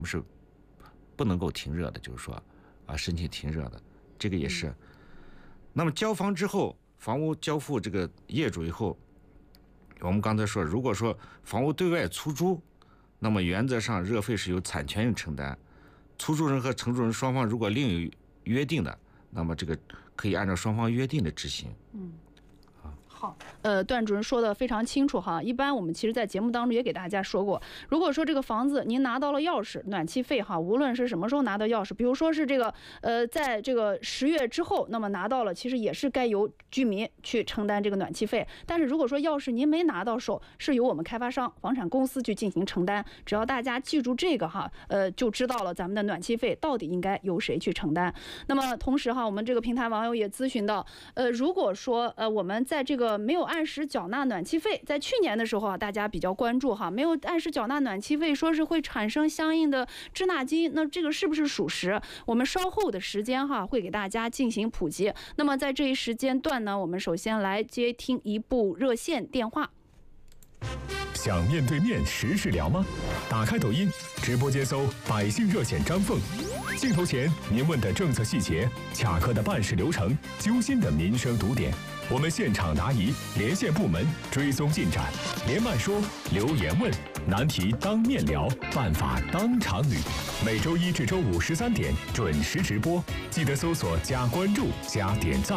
们是不能够停热的，就是说申请停热的，这个也是。那么交房之后，房屋交付这个业主以后，我们刚才说，如果说房屋对外出租，那么原则上热费是由产权人承担，出租人和承租人双方如果另有约定的，那么这个可以按照双方约定的执行。 好，段主任说的非常清楚哈。一般我们其实在节目当中也给大家说过，如果说这个房子您拿到了钥匙，暖气费哈，无论是什么时候拿到钥匙，比如说是这个在这个10月之后，那么拿到了，其实也是该由居民去承担这个暖气费。但是如果说钥匙您没拿到手，是由我们开发商、房产公司去进行承担。只要大家记住这个哈，就知道了咱们的暖气费到底应该由谁去承担。那么同时哈，我们这个平台网友也咨询到，如果说我们在这个没有按时缴纳暖气费，在去年的时候啊，大家比较关注哈，没有按时缴纳暖气费，说是会产生相应的滞纳金，那这个是不是属实？我们稍后的时间哈，会给大家进行普及。那么在这一时间段呢，我们首先来接听一部热线电话。 想面对面实时聊吗？打开抖音直播间搜“百姓热线”张凤，镜头前您问的政策细节，卡壳的办事流程，揪心的民生堵点，我们现场答疑，连线部门追踪进展，连麦说，留言问，难题当面聊，办法当场捋。每周1至周513点准时直播，记得搜索加关注加点赞。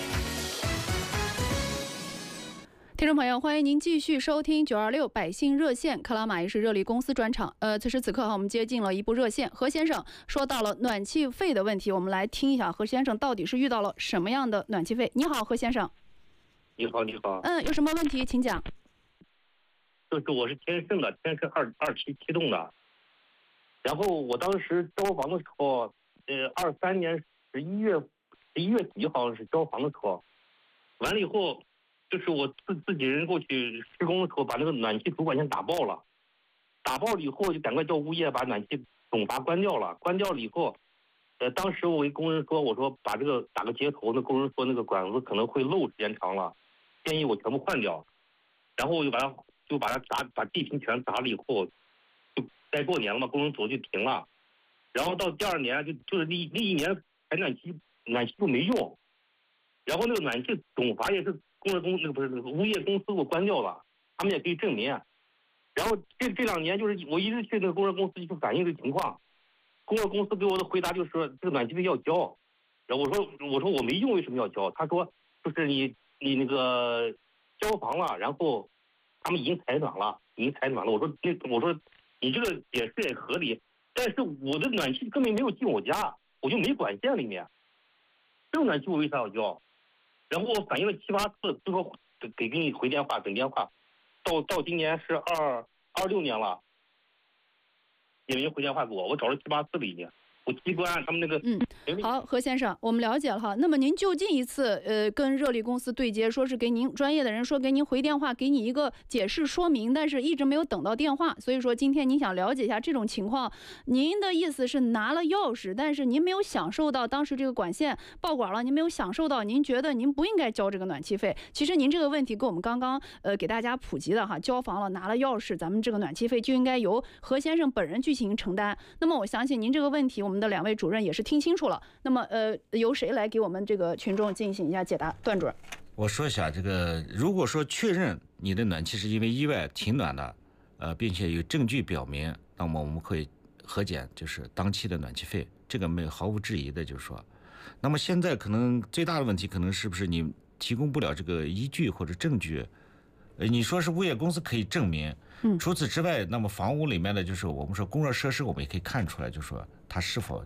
听众朋友，欢迎您继续收听926百姓热线克拉玛依市热力公司专场。此时此刻我们接进了一部热线，何先生说到了暖气费的问题，我们来听一下何先生到底是遇到了什么样的暖气费。你好，何先生。 你好，你好。 有什么问题请讲。 就是我是天盛的，天盛277栋的。然后我当时交房的时候，23年11月底好像是交房的时候，完了以后。就是我自己人过去施工的时候，把那个暖气主管线打爆了，打爆了以后就赶快叫物业把暖气总阀关掉了。关掉了以后，当时我跟工人说，我说把这个打个接头，那工人说那个管子可能会漏时间长了，建议我全部换掉。然后我就把它把地坪全砸了以后，就该过年了嘛，工人走就停了。然后到第2年就是那一年排暖气就没用，然后那个暖气总阀也是。物业公司给我关掉了，他们也可以证明。然后这2年就是我一直去那个工人公司去反映这个情况，工人公司给我的回答就是说这个暖气费要交。然后我说我没用，为什么要交？他说就是你那个交房了，然后他们已经采暖了。我说你这个解释也合理，但是我的暖气根本没有进我家，我就没管线里面，这个暖气我为啥要交？然后我反映了7、8次，最后给你回电话等电话，到今年是26年了，也没回电话给我，我找了7、8次了已经。我机关他们那个好，何先生，我们了解了哈。那么您就近一次跟热力公司对接，说是给您专业的人说给您回电话，给你一个解释说明，但是一直没有等到电话，所以说今天您想了解一下这种情况。您的意思是拿了钥匙，但是您没有享受到当时这个管线爆管了，您没有享受到，您觉得您不应该交这个暖气费。其实您这个问题跟我们刚刚给大家普及的哈，交房了拿了钥匙，咱们这个暖气费就应该由何先生本人去进行承担。那么我相信您这个问题，我们的2位主任也是听清楚了。那么由谁来给我们这个群众进行一下解答？段主任， 我说一下这个，如果说确认你的暖气是因为意外停暖的，并且有证据表明，那么我们会核减，就是当期的暖气费，这个没有毫无质疑的，就是说。那么现在可能最大的问题，可能是不是你提供不了这个依据或者证据？你说是物业公司可以证明，除此之外，那么房屋里面的就是我们说供热设施，我们也可以看出来，就是说它是否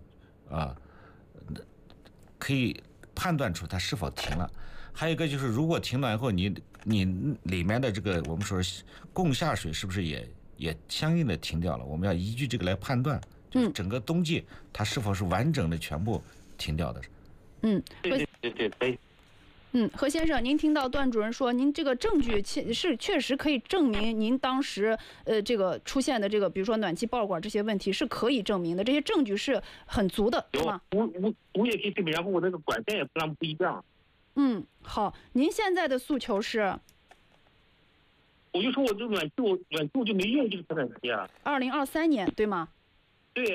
可以判断出它是否停了。还有一个就是，如果停暖以后，你里面的这个我们说供下水是不是也相应的停掉了？我们要依据这个来判断，就是整个冬季它是否是完整的全部停掉的。 对。 何先生，您听到段主任说，您这个证据是确实可以证明您当时这个出现的这个，比如说暖气爆管这些问题是可以证明的，这些证据是很足的，对吗？ 物业可以证明，然后我那个管线也跟他们不一样。 好，您现在的诉求是？ 我就说我这暖气我就没用这个暖气啊。 2023年对吗？